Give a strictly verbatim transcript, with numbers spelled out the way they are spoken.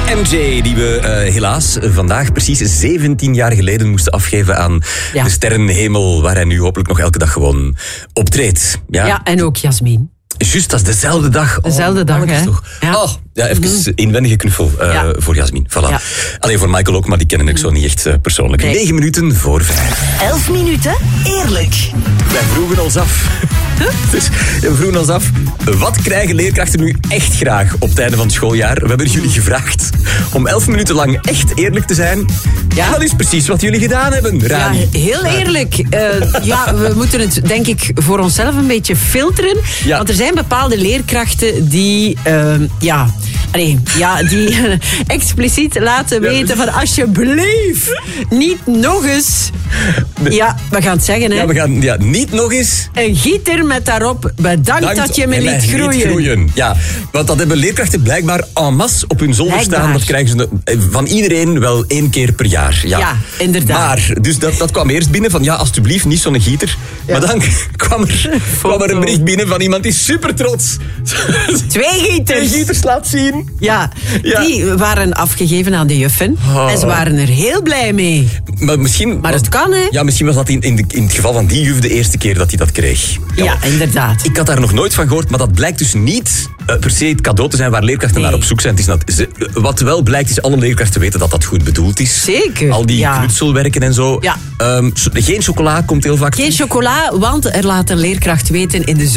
M J, die we uh, helaas vandaag precies zeventien jaar geleden moesten afgeven aan ja. de sterrenhemel, waar hij nu hopelijk nog elke dag gewoon optreedt. Ja, ja en ook Jasmin. Juist, dat is dezelfde dag. Dezelfde oh, dag, hè? Ja. Oh, ja, even mm-hmm. inwendige knuffel uh, ja. voor Jasmin. Voilà. Ja. Alleen voor Michael ook, maar die kennen ik zo niet echt uh, persoonlijk. Nee. Negen minuten voor vijf. Elf minuten, eerlijk. Wij vroegen ons af... Huh? Dus, we vroegen ons af, wat krijgen leerkrachten nu echt graag op het einde van het schooljaar? We hebben jullie gevraagd om elf minuten lang echt eerlijk te zijn. Ja, dat is precies wat jullie gedaan hebben, Rani. Ja, heel eerlijk. Uh, ja, we moeten het, denk ik, voor onszelf een beetje filteren. Ja. Want er zijn bepaalde leerkrachten die... Uh, ja... Nee, ja, die uh, expliciet laten weten van alsjeblieft, niet nog eens. Ja, we gaan het zeggen, hè. Ja, we gaan ja, niet nog eens. Een gieter met daarop, bedankt Dank dat je me liet groeien. liet groeien. Ja, want dat hebben leerkrachten blijkbaar en masse op hun zolder blijkbaar. staan. Dat krijgen ze van iedereen wel één keer per jaar. Ja, ja inderdaad. Maar, dus dat, dat kwam eerst binnen van, ja, alsjeblieft, niet zo'n gieter. Ja. Maar dan kwam er, kwam er een bericht binnen van iemand die super trots Twee gieters. Twee gieters laat zien. Ja, ja, die waren afgegeven aan de juffen. Oh. En ze waren er heel blij mee. Maar, misschien, maar het kan, hè? Ja, misschien was dat in, in, de, in het geval van die juf de eerste keer dat hij dat kreeg. Ja, ja, inderdaad. Ik had daar nog nooit van gehoord, maar dat blijkt dus niet uh, per se het cadeau te zijn waar leerkrachten nee. naar op zoek zijn. Het is dat, ze, wat wel blijkt is, alle leerkrachten weten dat dat goed bedoeld is. Zeker. Al die ja. knutselwerken en zo. Ja. Um, geen chocola komt heel vaak. Geen chocola, want er laat een leerkracht weten in de